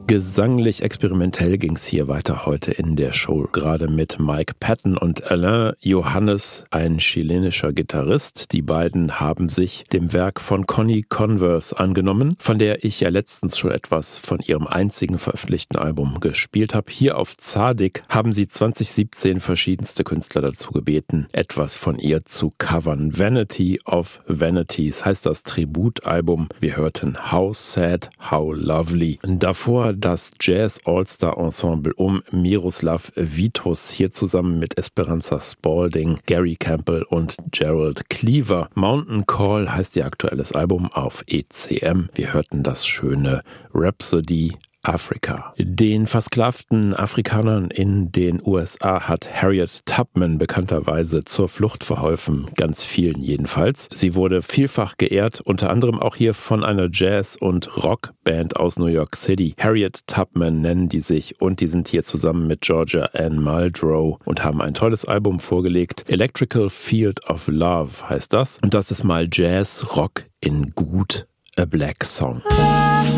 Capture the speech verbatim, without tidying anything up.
Gesanglich experimentell ging's hier weiter heute in der Show, gerade mit Mike Patton und Alain Johannes, ein chilenischer Gitarrist. Die beiden haben sich dem Werk von Connie Converse angenommen, von der ich ja letztens schon etwas von ihrem einzigen veröffentlichten Album gespielt habe. Hier auf Tzadik haben sie zwanzig siebzehn verschiedenste Künstler dazu gebeten, etwas von ihr zu covern. Vanity of Vanities heißt das Tributalbum. Wir hörten How Sad, How Lovely. Davor das Jazz-All-Star-Ensemble um Miroslav Vitus, hier zusammen mit Esperanza Spalding, Gary Campbell und Gerald Cleaver. Mountain Call heißt ihr aktuelles Album auf E C M. Wir hörten das schöne Rhapsody Afrika. Den versklavten Afrikanern in den U S A hat Harriet Tubman bekannterweise zur Flucht verholfen, ganz vielen jedenfalls. Sie wurde vielfach geehrt, unter anderem auch hier von einer Jazz- und Rockband aus New York City. Harriet Tubman nennen die sich und die sind hier zusammen mit Georgia Ann Muldrow und haben ein tolles Album vorgelegt. Electrical Field of Love heißt das und das ist mal Jazz, Rock in gut, a Black Song.